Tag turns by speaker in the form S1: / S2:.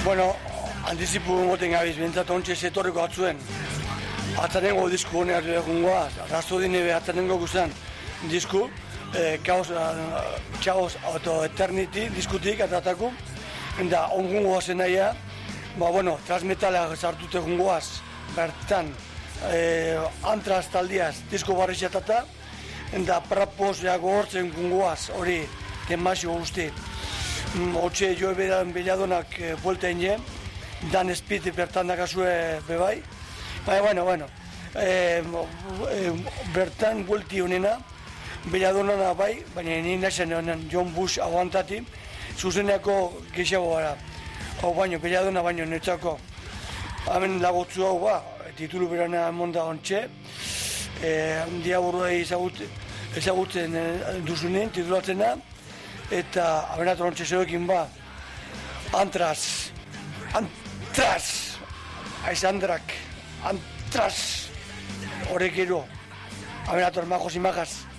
S1: Bueno, antizipu goten gabiz, bentsat ontsa etorriko atzuen. Atzanengo disku honeak dugungoa, Rasto dinebe atzanengo guzan disku, Chaos Auto Eternity diskutik atatako, eta ongungoa zen nahia, transmetala sartute gungoaz, bertan, Antraz taldiaz, disko barri xatata, eta prapos gogortzen gungoaz, hori, temasio guzti. Hotxe joe beladonak buelta ine, Dan Speed bertan dakazue bebai. Bertan buelti honena, beladonana bai, baina nire nazen honen John Bush aguantati, zuzeneko gehiago gara. Hau baino, beladona baino netzako. Hemen lagotzu hau ba, titulu berana emonda ontxe, handia burua ezagutzen duzunen, titulatzena, eta abenatu ontxe zeuekin ba, Antraz, Aizandrak, Antraz, horrek ero, abenatu majos y majas.